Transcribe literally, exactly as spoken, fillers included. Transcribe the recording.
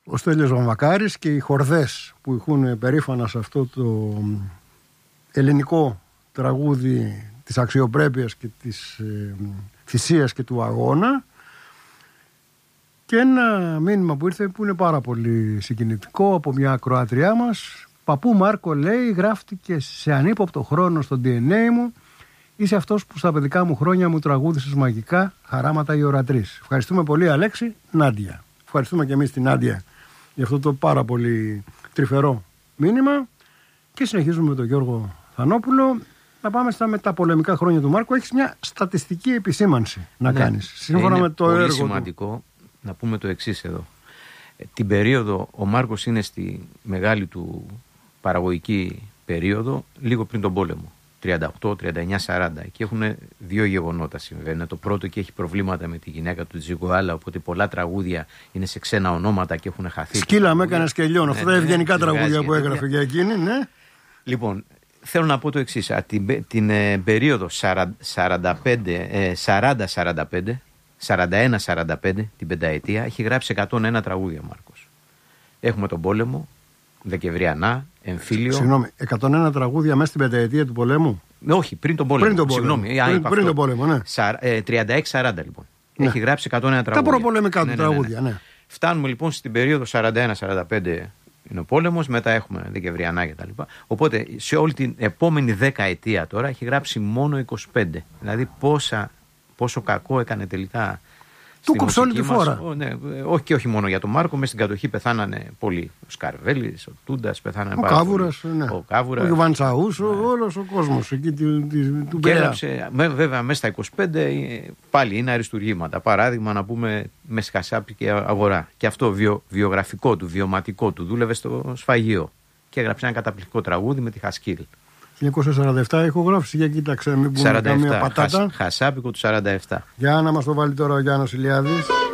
ο Στέλιος Βαμβακάρης και οι χορδές που ηχούν περήφανα σε αυτό το ελληνικό τραγούδι της αξιοπρέπειας και της ε, θυσίας και του αγώνα. Και ένα μήνυμα που ήρθε που είναι πάρα πολύ συγκινητικό από μια ακροάτριά μας. Παππού Μάρκο, λέει, γράφτηκε σε ανύποπτο χρόνο στο ντι εν έι μου. Είσαι αυτός που στα παιδικά μου χρόνια μου τραγούδησες μαγικά χαράματα η ορατρής. Ευχαριστούμε πολύ, Αλέξη. Νάντια. Ευχαριστούμε και εμείς την Νάντια για αυτό το πάρα πολύ τρυφερό μήνυμα. Και συνεχίζουμε με τον Γιώργο Θανόπουλο. Να πάμε στα μεταπολεμικά χρόνια του Μάρκου. Έχεις μια στατιστική επισήμανση να ναι, κάνεις. Σύμφωνα με το πολύ έργο σημαντικό του. Να πούμε το εξής εδώ. Την περίοδο, ο Μάρκος είναι στη μεγάλη του παραγωγική περίοδο λίγο πριν τον πόλεμο. τριάντα οκτώ, τριάντα εννιά, σαράντα. Εκεί έχουν δύο γεγονότα συμβαίνουν. Το πρώτο, και έχει προβλήματα με τη γυναίκα του Τζιγκουάλα, οπότε πολλά τραγούδια είναι σε ξένα ονόματα και έχουν χαθεί. Σκύλα με έκανε και λιώνω. Αυτά τα ευγενικά τραγούδια που έγραφε για εκείνη, ναι. Λοιπόν, θέλω να πω το εξής. Την, την ε, περίοδο σαράντα πέντε, σαράντα σαράντα πέντε, σαράντα ένα σαράντα πέντε, την πενταετία, έχει γράψει εκατόν ένα τραγούδια ο Μάρκος. Έχουμε τον πόλεμο, Δεκεμβριανά, εμφύλιο. Συγγνώμη, εκατόν ένα τραγούδια μέσα στην πενταετία του πολέμου. Όχι, πριν τον πόλεμο. Πριν τον πόλεμο. Συγγνώμη, πριν, πριν τον πόλεμο, ναι. τριάντα έξι σαράντα λοιπόν. Ναι. Έχει γράψει εκατόν ένα τραγούδια. Τα προπολεμικά του ναι, ναι, ναι, τραγούδια, ναι. Φτάνουμε λοιπόν στην περίοδο σαράντα ένα σαράντα πέντε είναι ο πόλεμος, μετά έχουμε Δεκεμβριανά κτλ. Οπότε σε όλη την επόμενη δεκαετία τώρα έχει γράψει μόνο είκοσι πέντε. Δηλαδή πόσα, πόσο κακό έκανε τελικά. Του κόψε όλη τη φόρα. Μας, ναι, όχι και όχι μόνο για τον Μάρκο, μες στην κατοχή πεθάνανε πολλοί. Ο Σκαρβέλης, ο Τούντας, πεθάνανε ο πάρα Κάβουρας, πολλοί. Ναι. Ο Κάβουρας, ο Γιουβαντσαούς, ναι. όλος ο κόσμος εκεί του, του, του και έγραψε, βέβαια μέσα στα είκοσι πέντε πάλι είναι αριστουργήματα. Παράδειγμα να πούμε με Χασάπη και Αγορά. Και αυτό βιο, βιογραφικό του, βιωματικό του, δούλευε στο σφαγείο. Και έγραψε ένα καταπληκτικό τραγούδι με τη Χασκίλ. χίλια εννιακόσια σαράντα επτά ηχογράφηση, για κοίταξε, μην πούμε καμία πατάτα. Χασάπικο του σαράντα επτά. Για να μας το βάλει τώρα ο Γιάννος Ηλιάδης.